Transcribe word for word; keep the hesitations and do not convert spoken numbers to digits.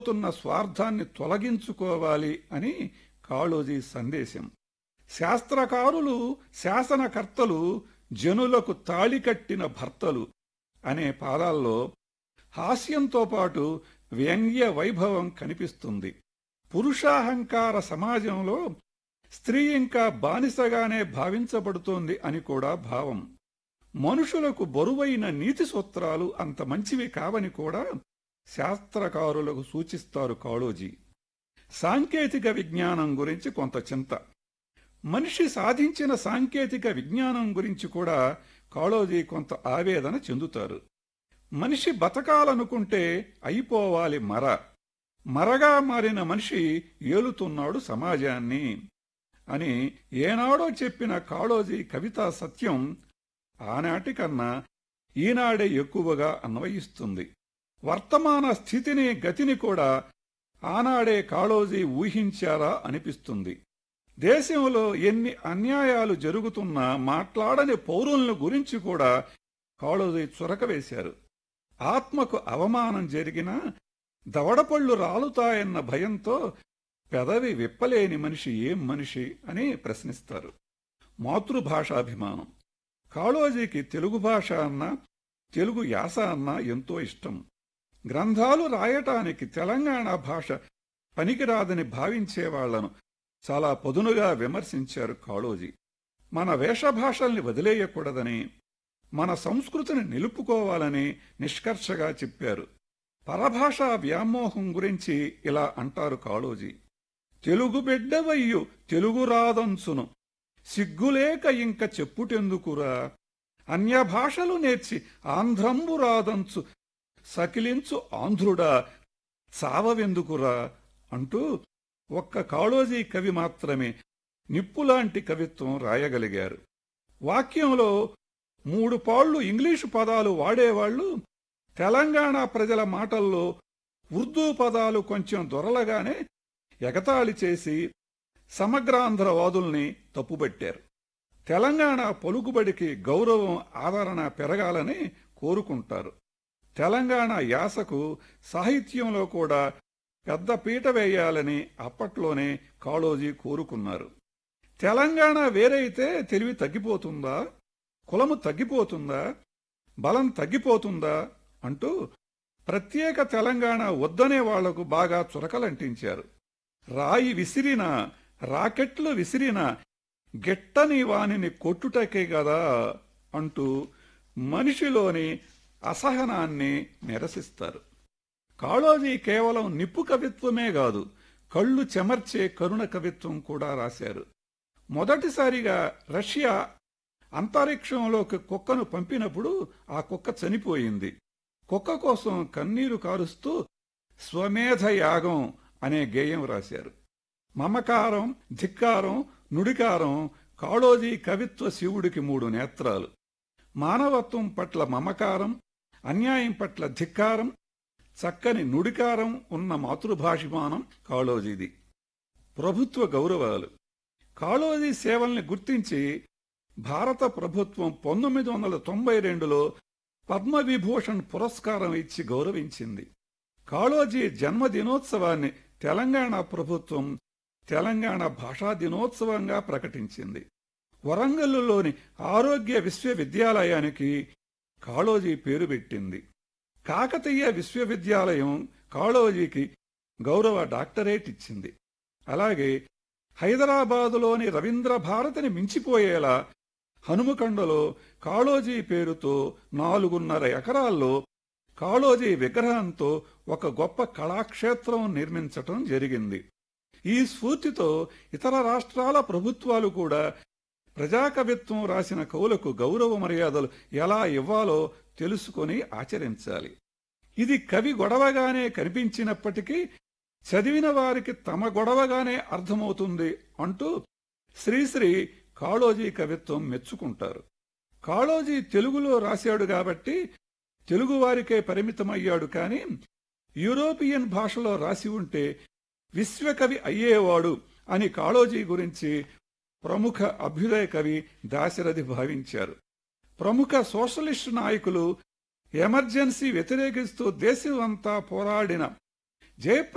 తున్న స్వార్థాన్ని తొలగించుకోవాలి అని కాళోజీ సందేశం. శాస్త్రకారులు, శాసనకర్తలు, జనులకు తాళికట్టిన భర్తలు అనే పాదాల్లో హాస్యంతో పాటు వ్యంగ్య వైభవం కనిపిస్తుంది. పురుషాహంకార సమాజంలో స్త్రీ ఇంకా బానిసగానే భావించబడుతోంది అని కూడా భావం. మనుషులకు బరువైన నీతి సూత్రాలు అంత మంచివి కావని కూడా శాస్త్రకారులకు సూచిస్తారు కాళోజీ. సాంకేతిక విజ్ఞానం గురించి కొంత చింత. మనిషి సాధించిన సాంకేతిక విజ్ఞానం గురించి కూడా కాళోజీ కొంత ఆవేదన చెందుతారు. మనిషి బతకాలనుకుంటే అయిపోవాలి మర. మరగా మారిన మనిషి ఏలుతున్నాడు సమాజాన్ని అని ఏనాడో చెప్పిన కాళోజీ కవితా సత్యం ఆనాటికన్నా ఈనాడే ఎక్కువగా అన్వయిస్తుంది. వర్తమాన స్థితిని, గతిని కూడా ఆనాడే కాళోజీ ఊహించారా అనిపిస్తుంది. దేశంలో ఎన్ని అన్యాయాలు జరుగుతున్నా మాట్లాడని పౌరులను గురించి కూడా కాళోజీ చురకవేశారు. ఆత్మకు అవమానం జరిగినా దవడపళ్ళు రాలుతాయన్న భయంతో పెదవి విప్పలేని మనిషి ఏం మనిషి అని ప్రశ్నిస్తారు. మాతృభాషాభిమానం. కాళోజీకి తెలుగు భాష అన్నా, తెలుగు యాస అన్నా ఎంతో ఇష్టం. గ్రంథాలు రాయటానికి తెలంగాణ భాష పనికిరాదని భావించేవాళ్లను చాలా పదునుగా విమర్శించారు కాళోజీ. మన వేషభాషల్ని వదిలేయకూడదని, మన సంస్కృతిని నిలుపుకోవాలని నిష్కర్షగా చెప్పారు. పరభాషా వ్యామోహం గురించి ఇలా అంటారు కాళోజీ: తెలుగు బిడ్డవయ్యు తెలుగు రాదంచును, సిగ్గులేక ఇంక చెప్పుటెందుకురా, అన్యభాషలు నేర్చి ఆంధ్రంబు రాదంచు, సకిలించు ఆంధ్రుడా చావవెందుకురా అంటూ ఒక్క కాళోజీ కవి మాత్రమే నిప్పులాంటి కవిత్వం రాయగలిగారు. వాక్యంలో మూడు పాళ్లు ఇంగ్లీషు పదాలు వాడేవాళ్లు తెలంగాణ ప్రజల మాటల్లో ఉర్దూ పదాలు కొంచెం దొరలగానే ఎగతాళి చేసి సమగ్రాంధ్రవాదుల్ని తప్పుబట్టారు. తెలంగాణ పలుకుబడికి గౌరవం, ఆదరణ పెరగాలని కోరుకుంటారు. తెలంగాణ యాసకు సాహిత్యంలో కూడా పెద్ద పీట వేయాలని అప్పట్లోనే కాళోజీ కోరుకున్నారు. తెలంగాణ వేరైతే తెలివి తగ్గిపోతుందా, కులము తగ్గిపోతుందా, బలం తగ్గిపోతుందా అంటూ ప్రత్యేక తెలంగాణ వద్దనే వాళ్లకు బాగా చురకలంటించారు. రాయి విసిరినా, రాకెట్లు విసిరినా గిట్టని వానిని కొట్టుటకే గదా అంటూ మనిషిలోని అసహనాన్ని నిరసిస్తారు. కాళోజీ కేవలం నిప్పు కవిత్వమే కాదు, కళ్ళు చెమర్చే కరుణ కవిత్వం కూడా రాశారు. మొదటిసారిగా రష్యా అంతరిక్షంలోకి కుక్కను పంపినప్పుడు ఆ కుక్క చనిపోయింది. కుక్క కోసం కన్నీరు కారుస్తూ స్వమేధ యాగం అనే గేయం రాశారు. మమకారం, ధిక్కారం, నుడికారం కాళోజీ కవిత్వ శివుడికి మూడు నేత్రాలు. మానవత్వం పట్ల మమకారం, అన్యాయం పట్ల ధిక్కారం, చక్కని నుడికారం ఉన్న మాతృభాషిమానం కాళోజీది. ప్రభుత్వ గౌరవాలు. కాళోజీ సేవల్ని గుర్తించి భారత ప్రభుత్వం పంతొమ్మిది వందల తొంభై రెండులో పద్మవిభూషణ్ పురస్కారం ఇచ్చి గౌరవించింది. కాళోజీ జన్మదినోత్సవాన్ని తెలంగాణ ప్రభుత్వం తెలంగాణ భాషా దినోత్సవంగా ప్రకటించింది. వరంగల్లులోని ఆరోగ్య విశ్వవిద్యాలయానికి కాళోజీ పేరు పెట్టింది. కాకతీయ విశ్వవిద్యాలయం కాళోజీకి గౌరవ డాక్టరేట్ ఇచ్చింది. అలాగే హైదరాబాదులోని రవీంద్ర భారతిని మించిపోయేలా హనుమకొండలో కాళోజీ పేరుతో నాలుగున్నర ఎకరాల్లో కాళోజీ విగ్రహంతో ఒక గొప్ప కళాక్షేత్రం నిర్మించటం జరిగింది. ఈ స్ఫూర్తితో ఇతర రాష్ట్రాల ప్రభుత్వాలు కూడా ప్రజాకవిత్వం రాసిన కవులకు గౌరవ మర్యాదలు ఎలా ఇవ్వాలో తెలుసుకొని ఆచరించాలి. ఇది కవి గొడవగానే కనిపించినప్పటికీ చదివిన వారికి తమ గొడవగానే అర్థమవుతుంది అంటూ శ్రీశ్రీ కాళోజీ కవిత్వం మెచ్చుకుంటారు. కాళోజీ తెలుగులో రాశాడు కాబట్టి తెలుగువారికే పరిమితమయ్యాడు. కాని యూరోపియన్ భాషలో రాసి ఉంటే విశ్వకవి అయ్యేవాడు అని కాళోజీ గురించి ప్రముఖ అభ్యుదయ కవి దాశరథి భావించారు. ప్రముఖ సోషలిస్టు నాయకులు ఎమర్జెన్సీ వ్యతిరేకిస్తూ దేశమంతా పోరాడిన జయప్రద